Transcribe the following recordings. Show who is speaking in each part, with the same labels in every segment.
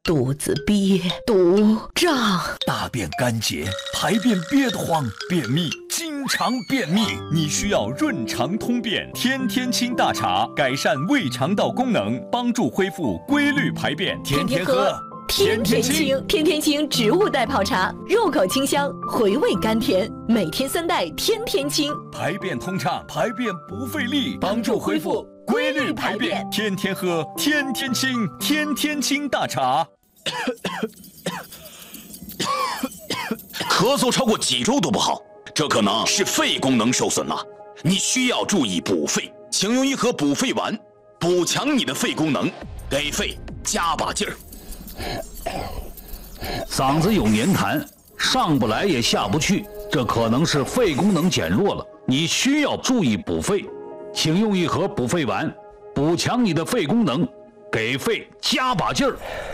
Speaker 1: 肚子憋，肚胀，
Speaker 2: 大便干结，排便憋得慌，便秘，经常便秘，你需要润肠通便天天清大茶，改善胃肠道功能，帮助恢复规律排便，天天喝。
Speaker 1: 天天清，天天清植物代泡茶，入口清香，回味甘甜，每天3袋，天天清，
Speaker 2: 排便通畅，排便不费力，帮助恢复规律排便，天天喝，天天清，天天清大茶。
Speaker 3: 咳嗽超过几周都不好，这可能是肺功能受损了，你需要注意补肺，请用一盒补肺丸，补强你的肺功能，给肺加把劲儿。
Speaker 4: 嗓子有黏痰，上不来也下不去，这可能是肺功能减弱了，你需要注意补肺，请用一盒补肺丸，补强你的肺功能，给肺加把劲儿。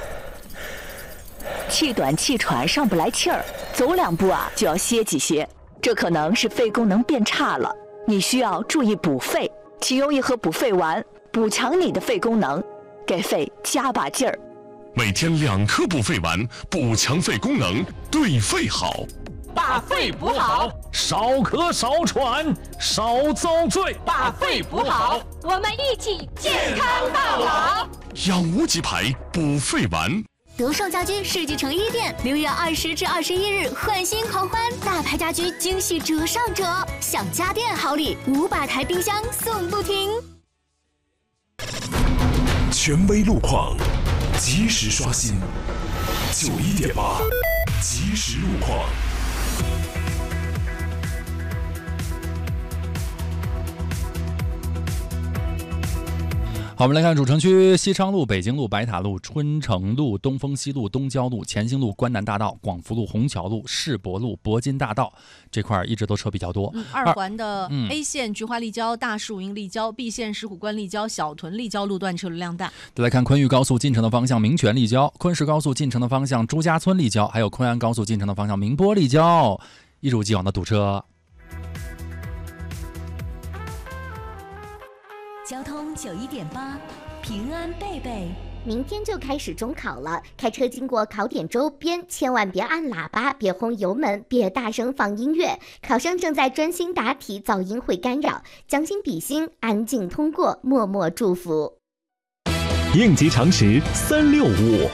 Speaker 1: 气短气喘，上不来气儿，走2步就要歇几歇，这可能是肺功能变差了，你需要注意补肺，请用一盒补肺丸，补强你的肺功能，给肺加把劲儿。
Speaker 5: 每天2颗补肺丸，补强肺功能，对肺好。
Speaker 6: 把肺补好，
Speaker 4: 少咳少喘少遭罪。
Speaker 6: 把肺补好，
Speaker 7: 我们一起健康到老。
Speaker 5: 养无极牌补肺丸。
Speaker 7: 德胜家居世纪城1店6月20至21日换新狂欢，大牌家居惊喜折上折，享家电好礼，500台冰箱送不停。
Speaker 8: 权威路况，及时刷新，91.8即时路况。
Speaker 9: 好，我们来看主城区西昌路、北京路、白塔路、春城路、东风西路、东郊路、乾兴路、关南大道、广福路、虹桥路、世博路、铂金大道这块一直都车比较多。
Speaker 10: 二环的 A 线菊花立交、大树营立交、B 线石虎关立交、小屯立交路段车流量大。
Speaker 9: 再来看昆玉高速进城的方向民权立交，昆石高速进城的方向朱家村立交，还有昆安高速进城的方向宁波立交，一如既往的堵车。
Speaker 7: 交通91.8，平安贝贝。
Speaker 11: 明天就开始中考了，开车经过考点周边，千万别按喇叭，别轰油门，别大声放音乐。考生正在专心答题，噪音会干扰。将心比心，安静通过，默默祝福。
Speaker 12: 应急常识365。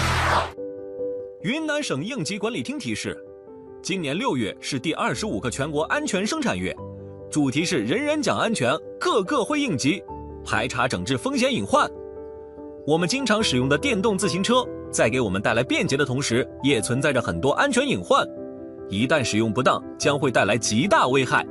Speaker 13: 云南省应急管理厅提示，今年6月是第25个全国安全生产月。主题是人人讲安全，个个会应急，排查整治风险隐患。我们经常使用的电动自行车，在给我们带来便捷的同时，也存在着很多安全隐患，一旦使用不当，将会带来极大危害。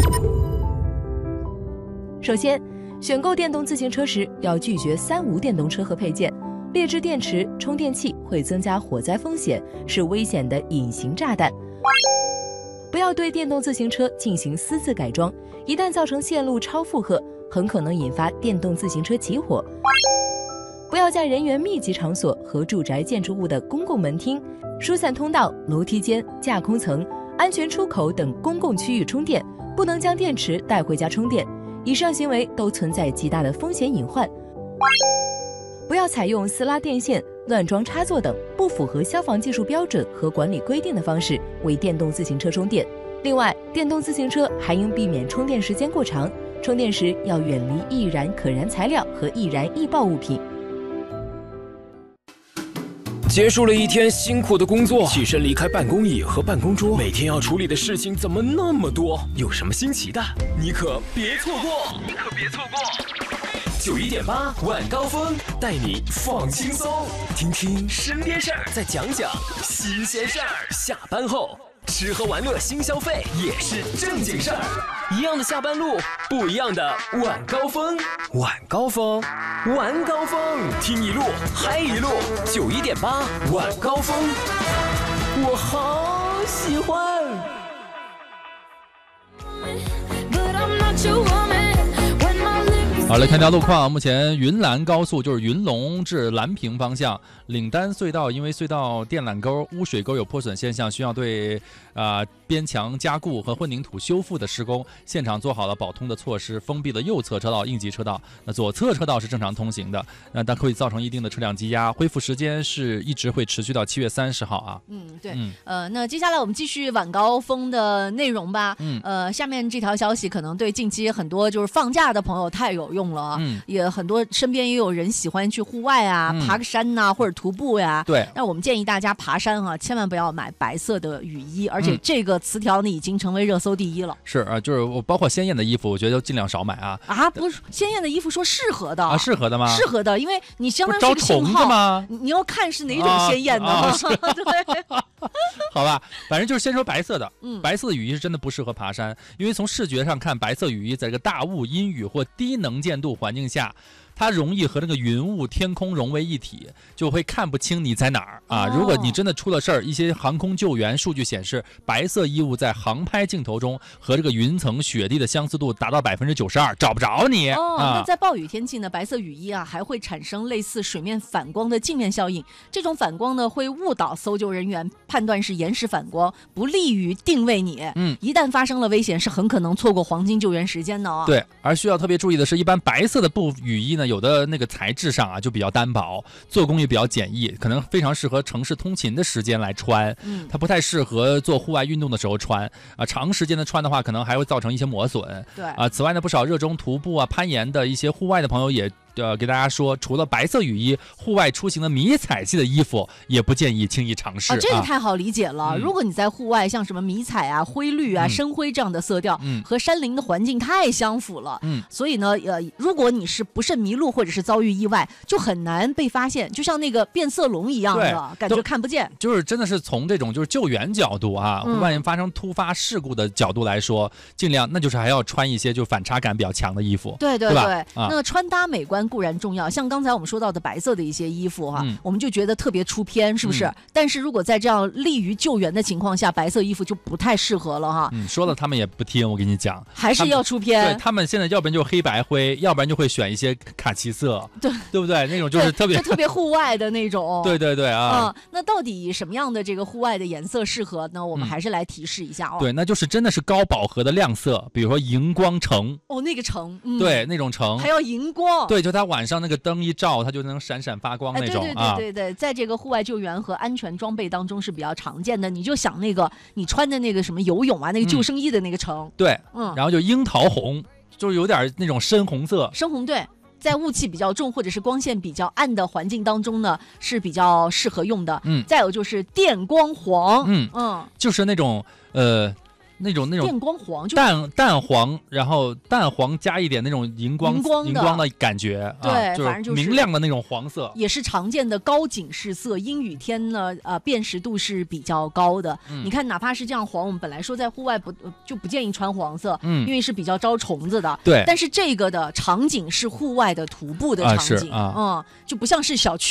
Speaker 10: 首先，选购电动自行车时要拒绝3无电动车和配件，劣质电池、充电器会增加火灾风险，是危险的隐形炸弹。不要对电动自行车进行私自改装，一旦造成线路超负荷，很可能引发电动自行车起火。不要在人员密集场所和住宅建筑物的公共门厅、疏散通道、楼梯间、架空层、安全出口等公共区域充电，不能将电池带回家充电。以上行为都存在极大的风险隐患。不要采用撕拉电线、乱装插座等不符合消防技术标准和管理规定的方式为电动自行车充电。另外，电动自行车还应避免充电时间过长，充电时要远离易燃可燃材料和易燃易爆物品。
Speaker 14: 结束了一天辛苦的工作，起身离开办公椅和办公桌，每天要处理的事情怎么那么多？有什么新奇的？你可别错过！91.8晚高峰带你放轻松，听听身边事儿，再讲讲新鲜事儿。下班后吃喝玩乐新消费也是正经事儿，一样的下班路，不一样的晚高峰。晚高峰，晚高峰，听一路嗨一路。91.8晚高峰，我好喜欢。
Speaker 9: 好，来看条路况。目前云兰高速就是云龙至兰平方向岭丹隧道，因为隧道电缆沟、污水沟有破损现象，需要对边墙加固和混凝土修复的施工，现场做好了保通的措施，封闭了右侧车道、应急车道，那左侧车道是正常通行的，但会造成一定的车辆积压，恢复时间是一直会持续到7月30号啊。
Speaker 15: 对，那接下来我们继续晚高峰的内容吧。下面这条消息可能对近期很多就是放假的朋友太有用了啊。也很多身边也有人喜欢去户外啊，爬个山呐，或者徒步呀。
Speaker 9: 对，
Speaker 15: 那我们建议大家爬山啊，千万不要买白色的雨衣，而且这个词条呢已经成为热搜第1了。
Speaker 9: 是啊，就是我包括鲜艳的衣服，我觉得尽量少买啊。
Speaker 15: 不是鲜艳的衣服说适合的
Speaker 9: 适合的吗？
Speaker 15: 适合的，因为你相当于
Speaker 9: 招虫子吗？
Speaker 15: 你要看是哪种鲜艳的。对，
Speaker 9: 好吧，反正就是先说白色的。白色的雨衣是真的不适合爬山，因为从视觉上看，白色雨衣在这个大雾、阴雨或低能见度环境下，它容易和这个云雾、天空融为一体，就会看不清你在哪儿啊。如果你真的出了事儿，一些航空救援数据显示，白色衣物在航拍镜头中和这个云层、雪地的相似度达到92%，找不着你。
Speaker 15: 那在暴雨天气呢，白色雨衣啊还会产生类似水面反光的镜面效应，这种反光呢会误导搜救人员判断是延时反光，不利于定位你。一旦发生了危险，是很可能错过黄金救援时间的啊。
Speaker 9: 对，而需要特别注意的是，一般白色的布雨衣呢，有的那个材质上啊就比较单薄，做工也比较简易，可能非常适合城市通勤的时间来穿。它不太适合做户外运动的时候穿啊，长时间的穿的话，可能还会造成一些磨损。
Speaker 15: 对
Speaker 9: 啊，此外呢，不少热衷徒步啊、攀岩的一些户外的朋友也给大家说，除了白色雨衣，户外出行的迷彩系的衣服也不建议轻易尝试。
Speaker 15: 这个太好理解了。如果你在户外，像什么迷彩啊、灰绿啊、深灰这样的色调，和山林的环境太相符了。所以呢，如果你是不慎迷路或者是遭遇意外，就很难被发现，就像那个变色龙一样的感觉看不见。
Speaker 9: 就是真的是从这种就是救援角度啊，万一发生突发事故的角度来说，尽量那就是还要穿一些就反差感比较强的衣服。
Speaker 15: 对，那穿搭美观固然重要，像刚才我们说到的白色的一些衣服哈，我们就觉得特别出片，是不是？但是如果在这样利于救援的情况下，白色衣服就不太适合了哈。
Speaker 9: 说了他们也不听，我跟你讲，
Speaker 15: 还是要出片。
Speaker 9: 对，他们现在要不然就黑白灰，要不然就会选一些卡其色，对不对？那种就是特别
Speaker 15: 户外的那种。
Speaker 9: 对啊。
Speaker 15: 那到底什么样的这个户外的颜色适合呢？我们还是来提示一下哦。
Speaker 9: 对，那就是真的是高饱和的亮色，比如说荧光橙。
Speaker 15: 那个橙。
Speaker 9: 对，那种橙
Speaker 15: 还要荧光。
Speaker 9: 对，就它晚上那个灯一照，它就能闪闪发光那种。
Speaker 15: 对，在这个户外救援和安全装备当中是比较常见的。你就想那个你穿的那个什么游泳啊，那个救生衣的那个橙。
Speaker 9: 对，然后就樱桃红，就是有点那种深红色。
Speaker 15: 深红，对，在雾气比较重或者是光线比较暗的环境当中呢，是比较适合用的。再有就是电光黄，
Speaker 9: 就是那种那种
Speaker 15: 电光黄，就
Speaker 9: 淡黄，然后淡黄加一点那种荧光的感觉，
Speaker 15: 对，
Speaker 9: 反正就是明亮的那种黄色，
Speaker 15: 也是常见的高警示色。阴雨天呢，辨识度是比较高的。你看，哪怕是这样黄，我们本来说在户外就不建议穿黄色，因为是比较招虫子的。
Speaker 9: 对，
Speaker 15: 但是这个的场景是户外的徒步的场景，就不像是小区